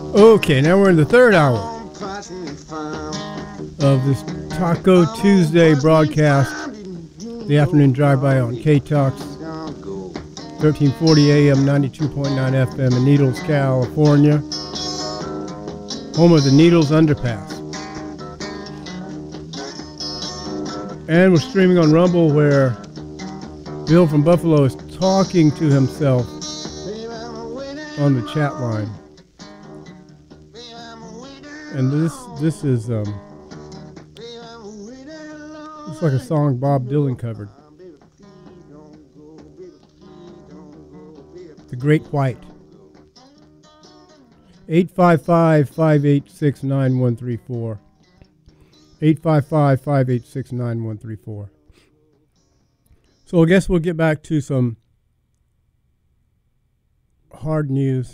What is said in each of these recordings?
Okay, now we're in the third hour of this Taco Tuesday broadcast, the afternoon drive-by on K-Talks, 1340 AM, 92.9 FM in Needles, California, home of the Needles Underpass. And we're streaming on Rumble, where Bill from Buffalo is talking to himself on the chat line. And this is it's like a song Bob Dylan covered. The Great White. 855-586-9134. 855-586-9134. So I guess we'll get back to some hard news,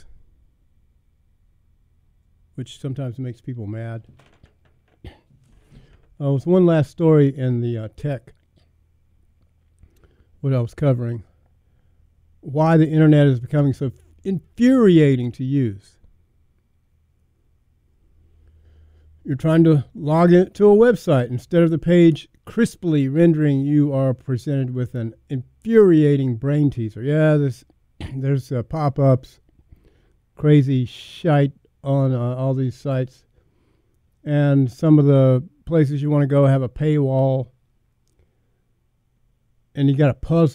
which sometimes makes people mad. There's one last story in the tech, what I was covering, why the internet is becoming so infuriating to use. You're trying to log into a website. Instead of the page crisply rendering, you are presented with an infuriating brain teaser. Yeah, there's pop-ups, crazy shite on all these sites, and some of the places you want to go have a paywall, and you got a puzzle